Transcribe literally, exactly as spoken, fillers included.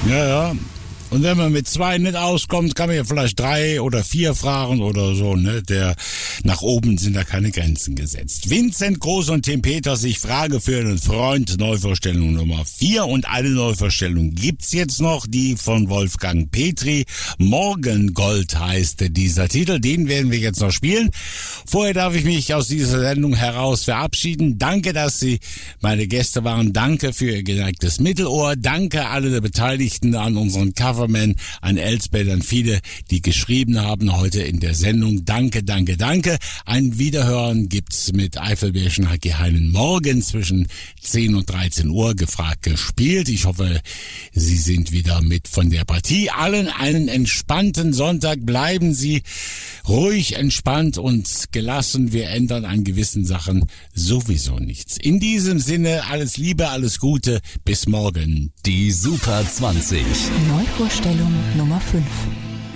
Ja, ja. Und wenn man mit zwei nicht auskommt, kann man ja vielleicht drei oder vier fragen oder so, ne? Der, nach oben sind da keine Grenzen gesetzt. Vincent Groß und Tim Peters, ich frage für einen Freund, Neuvorstellung Nummer vier. Und eine Neuvorstellung gibt's jetzt noch, die von Wolfgang Petri. Morgengold heißt dieser Titel, den werden wir jetzt noch spielen. Vorher darf ich mich aus dieser Sendung heraus verabschieden. Danke, dass Sie meine Gäste waren. Danke für Ihr geneigtes Mittelohr. Danke alle Beteiligten an unseren Cover. An Elsbeth, an viele, die geschrieben haben heute in der Sendung. Danke, danke, danke. Ein Wiederhören gibt's mit Eifelbärchen Hacki Heinen morgen zwischen zehn und dreizehn Uhr gefragt gespielt. Ich hoffe, Sie sind wieder mit von der Partie. Allen einen entspannten Sonntag. Bleiben Sie ruhig, entspannt und gelassen. Wir ändern an gewissen Sachen sowieso nichts. In diesem Sinne, alles Liebe, alles Gute. Bis morgen. Die Super zwanzig. Neuvorstellung Nummer fünf.